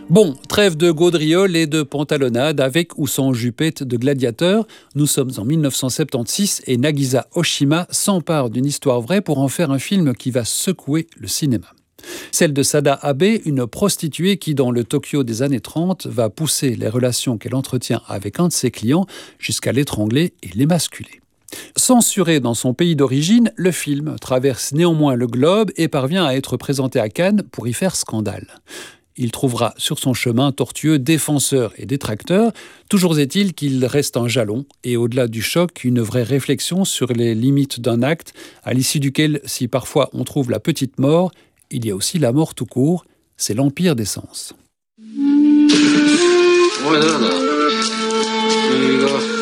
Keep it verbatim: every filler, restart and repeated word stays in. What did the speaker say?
Bon, trêve de gaudriole et de pantalonnade avec ou sans jupette de gladiateur. Nous sommes en mille neuf cent soixante-seize et Nagisa Oshima s'empare d'une histoire vraie pour en faire un film qui va secouer le cinéma. Celle de Sada Abe, une prostituée qui, dans le Tokyo des années trente, va pousser les relations qu'elle entretient avec un de ses clients jusqu'à l'étrangler et l'émasculer. Censuré dans son pays d'origine, le film traverse néanmoins le globe et parvient à être présenté à Cannes pour y faire scandale. Il trouvera sur son chemin tortueux défenseurs et détracteurs. Toujours est-il qu'il reste un jalon et au-delà du choc, une vraie réflexion sur les limites d'un acte, à l'issue duquel, si parfois on trouve la petite mort, il y a aussi la mort tout court. C'est l'empire des sens. お前誰だ？映画